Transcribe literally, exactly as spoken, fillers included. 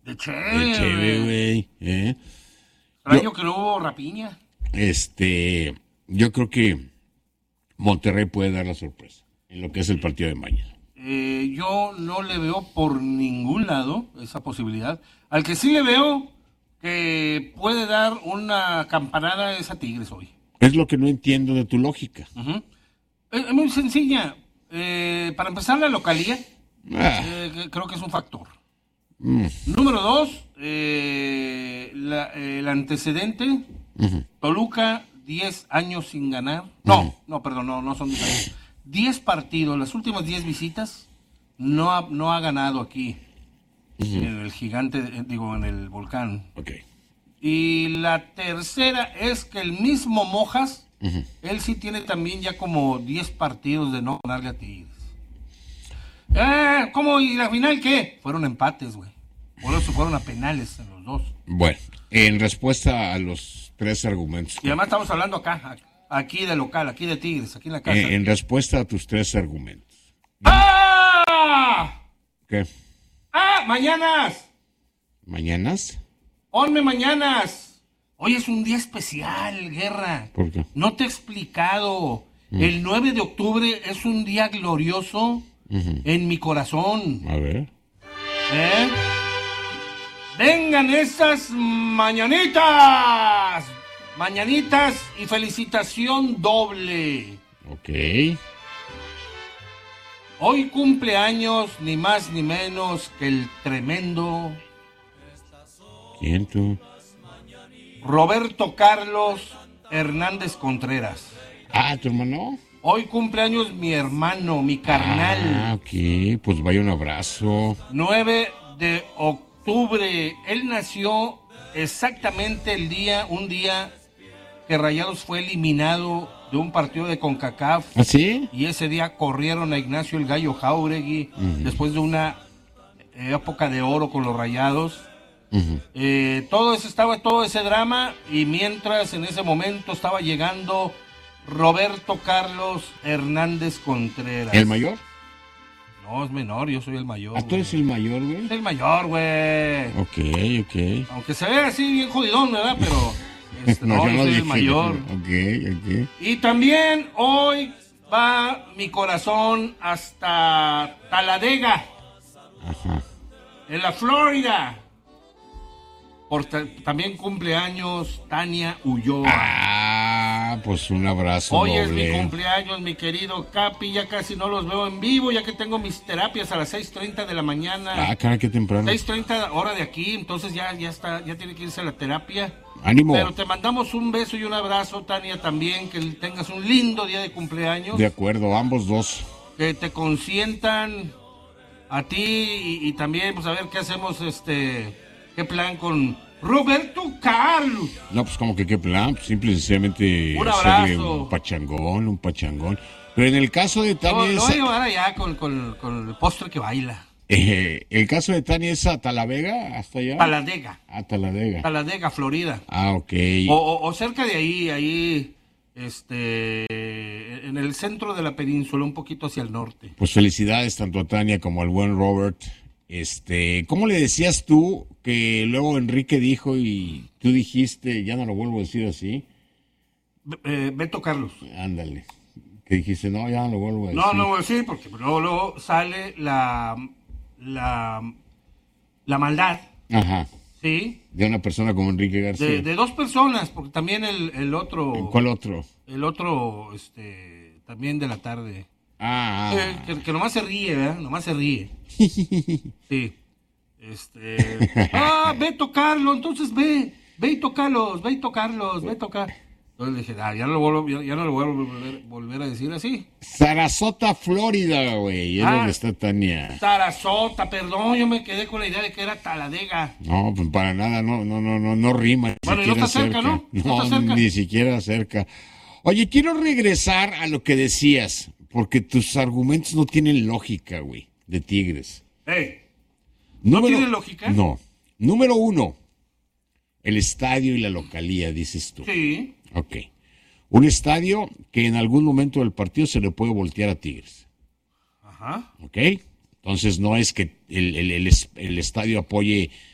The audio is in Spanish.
De chévere. De chévere, güey. ¿eh? Extraño que no hubo rapiña. Este, yo creo que Monterrey puede dar la sorpresa en lo que es el partido de mañana. Eh, yo no le veo por ningún lado esa posibilidad. Al que sí le veo que puede dar una campanada es a Tigres hoy. Es lo que no entiendo de tu lógica. Uh-huh. Es, es muy sencilla. Eh, para empezar, la localía Ah. eh, creo que es un factor. Mm. Número dos, eh, la, el antecedente, Uh-huh. Toluca, diez años sin ganar. No, Uh-huh. no, perdón, no, no son diez años. diez partidos, las últimas diez visitas, no ha, no ha ganado aquí, Uh-huh. en el gigante, eh, digo, en el volcán. Ok. Y la tercera es que el mismo Mojas, Uh-huh. él sí tiene también ya como diez partidos de no ganarle a Tigres. Eh, ¿Cómo? ¿Y la final qué? Fueron empates, güey. Por eso fueron a penales en los dos. Bueno, en respuesta a los tres argumentos. Y además estamos hablando acá, aquí de local, aquí de Tigres, aquí en la casa. Eh, en respuesta a tus tres argumentos. ¡Ah! ¿Qué? ¡Ah! ¡Mañanas! ¿Mañanas? ¡Ponme mañanas! Hoy es un día especial, Guerra. ¿Por qué? No te he explicado. Mm. El nueve de octubre es un día glorioso uh-huh. en mi corazón. A ver. ¿Eh? ¡Vengan esas mañanitas! Mañanitas y felicitación doble. Ok. Hoy cumple años ni más ni menos que el tremendo... ¿Quién tú? Roberto Carlos Hernández Contreras. Ah, ¿tu hermano? Hoy cumple años mi hermano, mi carnal. Ah, ok, pues vaya un abrazo. nueve de octubre. Él nació exactamente el día, un día que Rayados fue eliminado de un partido de CONCACAF. ¿Ah, sí? Y ese día corrieron a Ignacio el Gallo Jáuregui, uh-huh. después de una época de oro con los Rayados. Uh-huh. Eh, todo ese, estaba todo ese drama, y mientras en ese momento estaba llegando Roberto Carlos Hernández Contreras. ¿El mayor? No, es menor, yo soy el mayor. ¿Ah, tú eres el mayor, güey? Es el mayor, güey. Ok, ok. Aunque se ve así bien jodidón, ¿verdad? Pero este, no, no, yo soy dije, el mayor. Ok, ok. Y también hoy va mi corazón hasta Talladega. Ajá. En la Florida. Por ta- también cumpleaños Tania Ulloa. Ah, pues un abrazo. Hoy doble. Es mi cumpleaños, mi querido Capi. Ya casi no los veo en vivo, ya que tengo mis terapias a las seis treinta de la mañana. Ah, cara, qué temprano. seis treinta hora de aquí, entonces ya, ya está, ya tiene que irse a la terapia. Ánimo. Pero te mandamos un beso y un abrazo, Tania, también. Que tengas un lindo día de cumpleaños. De acuerdo, ambos dos. Que te consientan a ti y, y también, pues a ver qué hacemos, este... ¿Qué plan con Roberto Carlos? No, pues como que qué plan, pues, simple y sencillamente un hacerle abrazo. un pachangón, un pachangón. Pero en el caso de Tania... No, es... lo voy a llevar allá con, con, con el postre que baila. Eh, el caso de Tania es a Talavega, hasta allá. Talladega. A Talavega. Talladega, Florida. Ah, ok. O, o, o cerca de ahí, ahí, este, en el centro de la península, un poquito hacia el norte. Pues felicidades tanto a Tania como al buen Robert. Este, ¿cómo le decías tú que luego Enrique dijo y tú dijiste, ya no lo vuelvo a decir así? Eh, Beto Carlos. Ándale. Que dijiste, no, ya no lo vuelvo a decir. No, no voy a decir porque luego, luego sale la, la, la maldad. Ajá. Sí. De una persona como Enrique García. De, de dos personas, porque también el, el otro... ¿Cuál otro? El otro, este, también de la tarde. Ah, ah. Eh, que, que nomás se ríe, ¿verdad? Nomás se ríe. Sí. Este... Ah, Beto Carlos, entonces ve. Ve y tocalos, ve y tocarlos, ve y tocar. Entonces dije, ah, ya no lo vuelvo, ya, ya no lo vuelvo a volver, volver a decir así. Sarasota, Florida, güey. Es Ah, donde está Tania. Sarasota, perdón, yo me quedé con la idea de que era Talladega. No, pues para nada, no, no, no, no, no rima. Ni Bueno, y no siquiera está cerca, ¿no? No No, está cerca. ni siquiera cerca. Oye, quiero regresar a lo que decías, porque tus argumentos no tienen lógica, güey, de Tigres. Hey, ¿no Número- tiene lógica? No. Número uno, el estadio y la localía, dices tú. Sí. Ok. Un estadio que en algún momento del partido se le puede voltear a Tigres. Ajá. ¿Ok? Entonces no es que el, el- el es- el estadio apoye